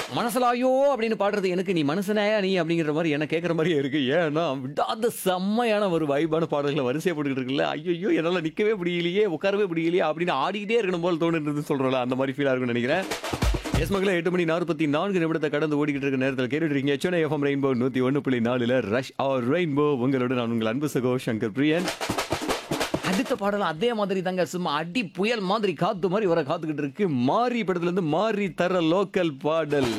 மனசுல ஐயோ அப்படின்னு பாடுறது எனக்கு நீ மனுஷனாயா நீ அப்படிங்கிற மாதிரி என்ன கேட்குற மாதிரியே இருக்கு. ஏன்னா விடாத செம்மையான ஒரு வைபான பாடல்களை வரிசையை போட்டுக்கிட்டு இருக்குல்ல. ஐயோ என்னால் நிற்கவே முடியலையே உட்காரவே முடியலையே அப்படின்னு ஆடிக்கிட்டே இருக்கணும் போல் தோணுன்றது சொல்கிறோம்ல, அந்த மாதிரி ஃபீலாக இருக்கும்னு நினைக்கிறேன். எஸ் மகளே 8:44 நிமிடத்தை கடந்து ஓடிக்கிட்டு இருக்க நேரத்தில் கேட்டுட்டு இருக்கீங்க Chennai FM rainbow 101.4 rush R rainbow. உங்களோட நான் உங்கள் அன்பு சகோ சங்கர் பிரியன். அடுத்த பாடல் அதே மாதிரி தாங்க, சும்மா அடி புயல் மாதிரி காத்து மாதிரி வர காத்துக்கிட்டு இருக்கு. மாரி படத்துல இருந்து மாரி தர லோக்கல் பாடல்.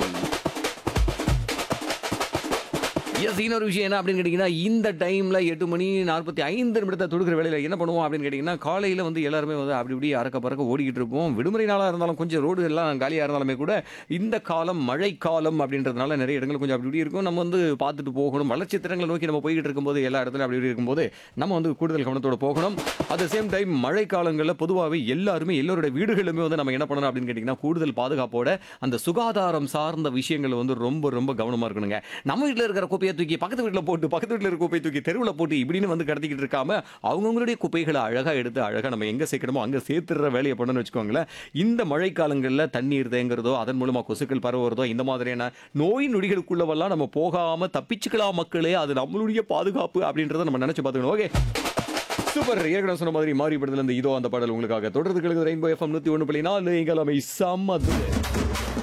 எஸ், இன்னொரு விஷயம் என்ன அப்படின்னு கேட்டிங்கன்னா, இந்த டைமில் 8:45 தொடுக்கிற வேலையில் என்ன பண்ணுவோம் அப்படின்னு கேட்டிங்கன்னா, காலையில் வந்து எல்லாருமே வந்து அப்படி இப்படி அறக்க பறக்க ஓடிக்கிட்டு இருப்போம். விடுமுறை நாளாக இருந்தாலும் கொஞ்சம் ரோடு எல்லாம் காலியாக இருந்தாலுமே கூட இந்த காலம் மழைக்காலம் அப்படின்றதுனால நிறைய இடங்கள் கொஞ்சம் அப்படி இப்படி இருக்கும். நம்ம வந்து பார்த்துட்டு போகணும். வளர்ச்சி திட்டங்களை நோக்கி நம்ம போய்கிட்டு இருக்கும்போது எல்லா இடத்துலையும் அப்படி இப்படி இருக்கும்போது நம்ம வந்து கூடுதல் கவனத்தோடு போகணும். அட் த சேம் டைம் மழைக்காலங்களில் பொதுவாகவே எல்லோருடைய வீடுகளுமே வந்து நம்ம என்ன பண்ணணும் அப்படின்னு கேட்டிங்கன்னா, கூடுதல் பாதுகாப்போட அந்த சுகாதாரம் சார்ந்த விஷயங்கள் வந்து ரொம்ப ரொம்ப கவனமாக இருக்கணுங்க. நம்ம வீட்டில் இருக்கிற குப்பையை தூக்கி பக்கத்து வீட்டில் போட்டு, பக்கத்து வீட்டில் இருக்க குப்பையை தூக்கி தெருவில் போட்டு இப்படின்னு வந்து கடத்திக்கிட்டு இருக்காம அவங்கவுங்களுடைய குப்பைகளை அழகாக எடுத்து அழகாக நம்ம எங்கே சேர்க்கணுமோ அங்கே சேர்த்துற வேலையை பண்ணணும்னு வச்சுக்கோங்களேன். இந்த மழைக்காலங்களில் தண்ணீர் தேங்குறதோ அதன் மூலமாக கொசுக்கள் பரவுறதோ இந்த மாதிரியான நோய் நொடிகளுக்குள்ளவெல்லாம் நம்ம போகாமல் தப்பிச்சுக்கலாம் மக்களே. அது நம்மளுடைய பாதுகாப்பு அப்படின்றத நம்ம நினச்சி பார்த்துக்கணும். Okay, super. ஏற்கனவே சொன்ன மாதிரி மாறி படத்துல இருந்து இதோ அந்த பாடல் உங்களுக்காக தொடர்ந்து கேளுங்க. ரெயின்போ எஃப்எம் 101.4 எங்கள் அமை சம்மது.